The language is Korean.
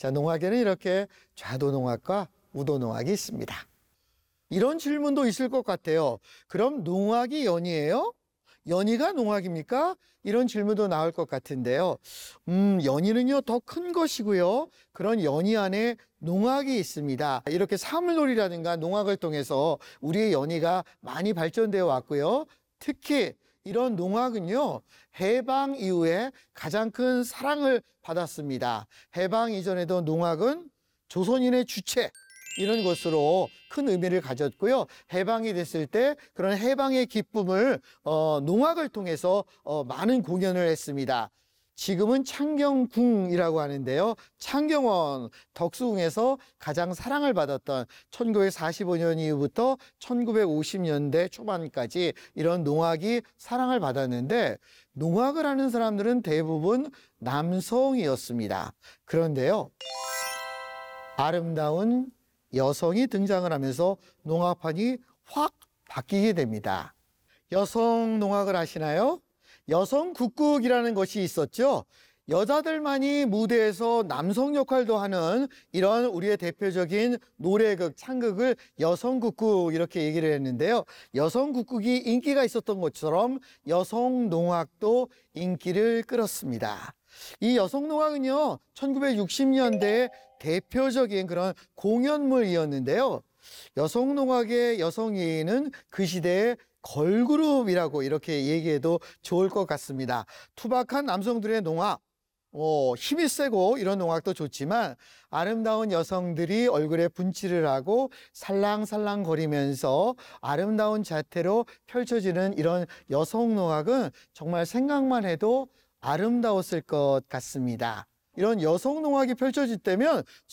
자, 농악에는 이렇게 좌도농악과 우도농악이 있습니다. 이런 질문도 있을 것 같아요. 그럼 농악이 연이에요? 연이가 농악입니까? 이런 질문도 나올 것 같은데요. 연이는요, 더 큰 것이고요. 그런 연이 안에 농악이 있습니다. 이렇게 사물놀이라든가 농악을 통해서 우리의 연이가 많이 발전되어 왔고요. 특히 이런 농악은요, 해방 이후에 가장 큰 사랑을 받았습니다. 해방 이전에도 농악은 조선인의 주체, 이런 것으로 큰 의미를 가졌고요. 해방이 됐을 때 그런 해방의 기쁨을 농악을 통해서 많은 공연을 했습니다. 지금은 창경궁이라고 하는데요. 창경원 덕수궁에서 가장 사랑을 받았던 1945년 이후부터 1950년대 초반까지 이런 농악이 사랑을 받았는데, 농악을 하는 사람들은 대부분 남성이었습니다. 그런데요, 아름다운 여성이 등장을 하면서 농악판이 확 바뀌게 됩니다. 여성 농악을 아시나요? 여성 국극이라는 것이 있었죠. 여자들만이 무대에서 남성 역할도 하는 이런 우리의 대표적인 노래극, 창극을 여성국극 이렇게 얘기를 했는데요. 여성국극이 인기가 있었던 것처럼 여성농악도 인기를 끌었습니다. 이 여성농악은요, 1960년대에 대표적인 그런 공연물이었는데요. 여성농악의 여성예의는 그 시대의 걸그룹이라고 이렇게 얘기해도 좋을 것 같습니다. 투박한 남성들의 농악, 힘이 세고 이런 농악도 좋지만, 아름다운 여성들이 얼굴에 분칠을 하고 살랑살랑 거리면서 아름다운 자태로 펼쳐지는 이런 여성농악은 정말 생각만 해도 아름다웠을 것 같습니다. 이런 여성농악이 펼쳐질 때면